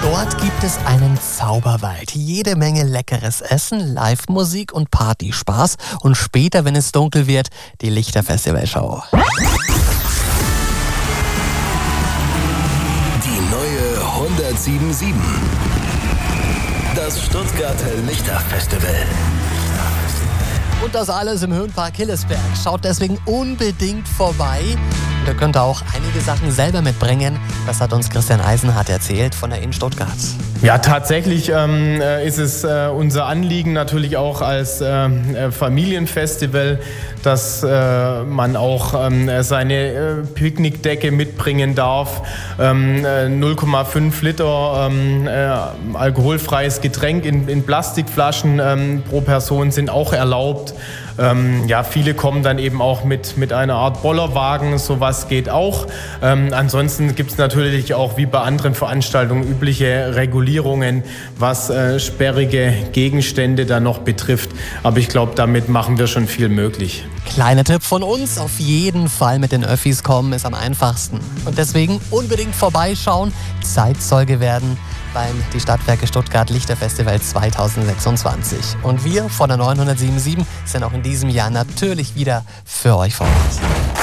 Dort gibt es einen Zauberwald, jede Menge leckeres Essen, Live-Musik und Partyspaß und später, wenn es dunkel wird, die Lichterfestivalshow. Die neue 107.7. Das Stuttgarter Lichterfestival. Und das alles im Höhenpark Hillesberg. Schaut deswegen unbedingt vorbei. Und ihr könnt auch einige Sachen selber mitbringen. Das hat uns Christian Eisenhardt erzählt von der In Stuttgart. Ja, tatsächlich ist es unser Anliegen natürlich auch als Familienfestival, dass man auch seine Picknickdecke mitbringen darf. 0,5 Liter alkoholfreies Getränk in Plastikflaschen pro Person sind auch erlaubt. Viele kommen dann eben auch mit einer Art Bollerwagen, sowas geht auch. Ansonsten gibt es natürlich auch wie bei anderen Veranstaltungen übliche Regulierungen, was sperrige Gegenstände dann noch betrifft. Aber ich glaube, damit machen wir schon viel möglich. Kleiner Tipp von uns, auf jeden Fall mit den Öffis kommen, ist am einfachsten. Und deswegen unbedingt vorbeischauen, Zeitzeuge werden beim Die Stadtwerke Stuttgart Lichterfestival 2026. Und wir von der 907.7 sind auch in diesem Jahr natürlich wieder für euch vor Ort.